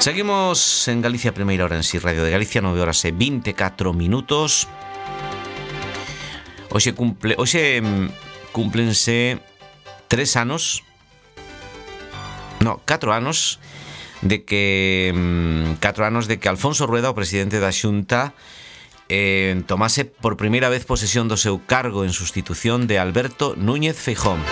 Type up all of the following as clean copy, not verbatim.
Seguimos en Galicia Primeira Hora en Si Radio de Galicia, 9 horas e 24 minutos. Hoxe cúmplense 4 anos de que Alfonso Rueda, o presidente da Xunta, tomase por primeira vez posesión do seu cargo en sustitución de Alberto Núñez Feijóo.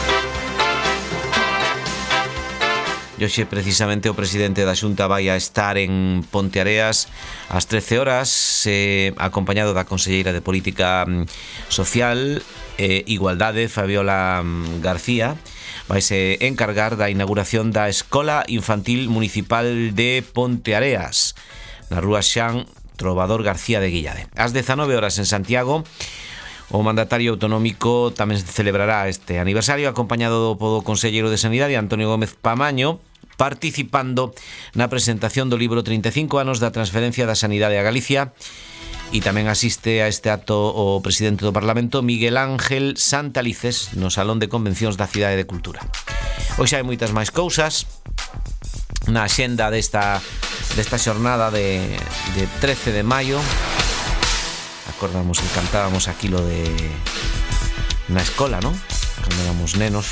E hoxe precisamente o presidente da Xunta vai a estar en Ponteareas ás 13 horas, acompañado da conselleira de Política Social e Igualdade, Fabiola García. Vaise encargar da inauguración da Escola Infantil Municipal de Ponteareas, na rúa Xan Trovador García de Guillade. Ás 19 horas en Santiago, o mandatario autonómico tamén celebrará este aniversario acompañado do conselleiro de Sanidade, Antonio Gómez Pamaño, participando na presentación do libro 35 anos da transferencia da sanidade a Galicia. E tamén asiste a este acto o presidente do Parlamento, Miguel Ángel Santalices, no Salón de Convencións da Cidade de Cultura. Hoxe hai moitas máis cousas na axenda desta xornada de 13 de maio. Acordamos que cantábamos aquí lo de na escola, ¿no? Cando éramos nenos.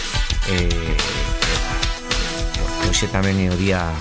Hoxe tamén é o día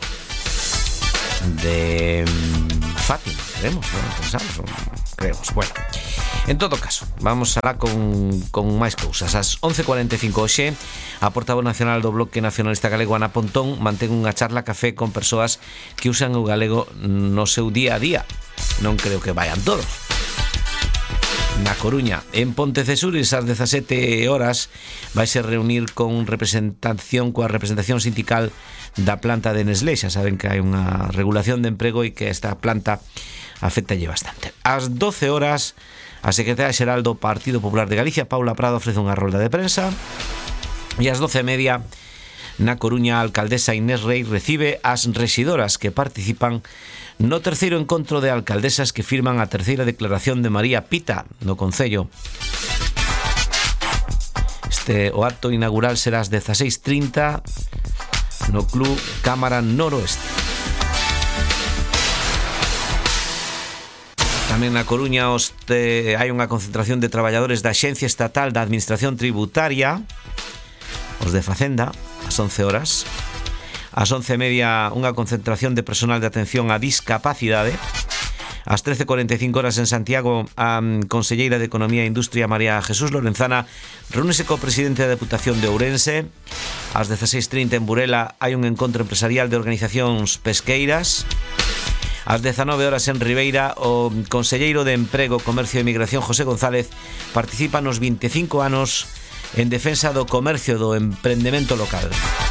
de Fátima, creemos, ¿no? Creemos, bueno. En todo caso, vamos alá con máis cousas. Ás 11:45 hoxe, a portavoz nacional do Bloque Nacionalista Galego, Ana Pontón, mantén unha charla café con persoas que usan o galego no seu día a día. Non creo que vayan todos. Na Coruña, en Pontecesures, ás 17 horas, vaise reunir coa representación sindical da planta de Nestlé. Xa saben que hai unha regulación de emprego e que esta planta afectalle bastante. Ás 12 horas, a secretaria xeral do Partido Popular de Galicia, Paula Prado, ofrece unha rolda de prensa. E ás 12:30, na Coruña, a alcaldesa Inés Rei recibe as rexidoras que participan no terceiro encontro de alcaldesas que firman a terceira declaración de María Pita no Concello. O acto inaugural será ás 16:30 no Club Cámara Noroeste. Tamén na Coruña hai unha concentración de traballadores da Axencia Estatal da Administración Tributaria, os de Facenda, ás 11 horas. Ás 11:30, unha concentración de personal de atención á discapacidade. Ás 13:45 horas en Santiago, a conselleira de Economía e Industria, María Jesús Lorenzana, reúnese co presidente da Deputación de Ourense. Ás 16:30 en Burela hai un encontro empresarial de organizacións pesqueiras. Ás 19 horas en Ribeira, o conselleiro de Emprego, Comercio e Migración, José González, participa nos 25 anos en defensa do comercio do emprendemento local.